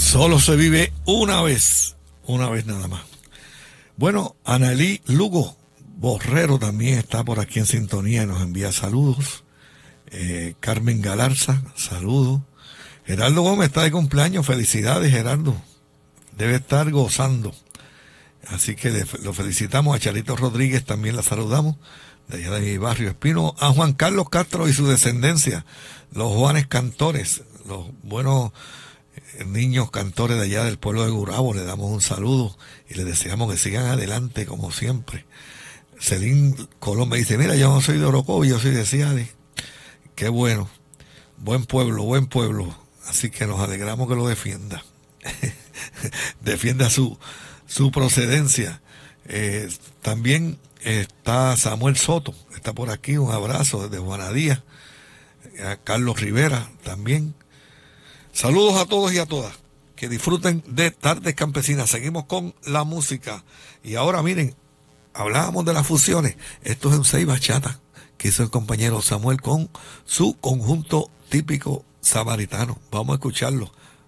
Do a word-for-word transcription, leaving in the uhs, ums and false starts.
Solo se vive una vez, una vez nada más. Bueno, Analí Lugo Borrero también está por aquí en sintonía y nos envía saludos. Eh, Carmen Galarza, saludos. Gerardo Gómez está de cumpleaños, felicidades Gerardo, debe estar gozando. Así que le, lo felicitamos. A Charito Rodríguez también la saludamos, de allá de mi barrio Espino. A Juan Carlos Castro y su descendencia, los Juanes Cantores, los buenos niños cantores de allá del pueblo de Gurabo, le damos un saludo y les deseamos que sigan adelante como siempre. Celín Colón me dice, mira, yo no soy de Orocovi, yo soy de Ciales. Qué bueno, buen pueblo, buen pueblo. Así que nos alegramos que lo defienda. Defienda su, su procedencia. Eh, también está Samuel Soto, está por aquí, un abrazo desde Juanadía. A Carlos Rivera también. Saludos a todos y a todas. Que disfruten de Tardes Campesinas. Seguimos con la música. Y ahora miren, hablábamos de las fusiones. Esto es un seis bachata que hizo el compañero Samuel con su conjunto típico samaritano. Vamos a escucharlo